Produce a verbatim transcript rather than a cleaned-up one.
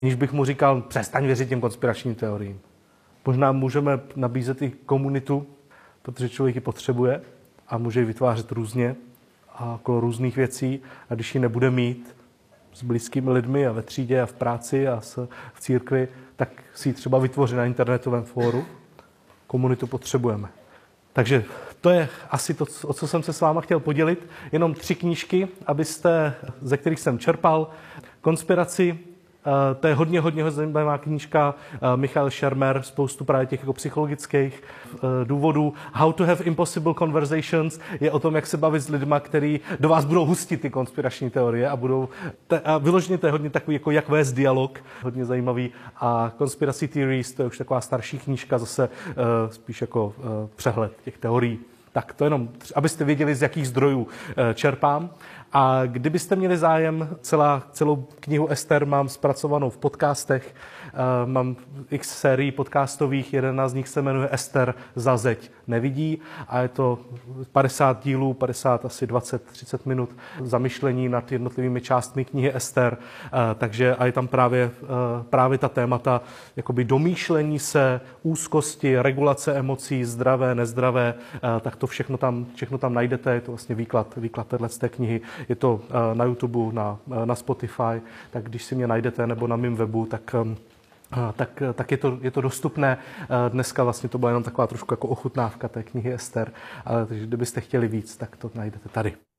Níž bych mu říkal, přestaň věřit těm konspiračním teoriím. Možná můžeme nabízet i komunitu, protože člověk ji potřebuje a může ji vytvářet různě a okolo různých věcí. A když ji nebude mít s blízkými lidmi a ve třídě a v práci a v církvi, tak si ji třeba vytvoří na internetovém fóru. Komunitu potřebujeme. Takže to je asi to, o co jsem se s váma chtěl podělit. Jenom tři knížky, abyste, ze kterých jsem čerpal. Konspiraci, to je hodně, hodně zajímavá knížka. Michael Shermer, spoustu právě těch jako psychologických důvodů. How to have impossible conversations je o tom, jak se bavit s lidma, který do vás budou hustit ty konspirační teorie a budou... A vyloženě to je hodně takový, jako jak vést dialog, hodně zajímavý. A Conspiracy Theories, to je už taková starší knížka, zase spíš jako přehled těch teorií. Tak to jenom, abyste věděli, z jakých zdrojů čerpám. A kdybyste měli zájem, celá, celou knihu Ester mám zpracovanou v podcastech. Mám x sérií podcastových, jeden z nich se jmenuje Ester za zeď nevidí a je to padesát dílů, padesát, asi dvacet třicet minut zamyšlení nad jednotlivými částmi knihy Ester. Takže a je tam právě, právě ta témata jakoby domýšlení se, úzkosti, regulace emocí, zdravé, nezdravé, tak to všechno tam, všechno tam najdete. Je to vlastně výklad, výklad téhleté knihy. Je to na YouTube, na, na Spotify, tak když si mě najdete nebo na mém webu, tak, tak, tak je, to, je to dostupné. Dneska vlastně to byla jenom taková trošku jako ochutnávka té knihy Ester, ale takže kdybyste chtěli víc, tak to najdete tady.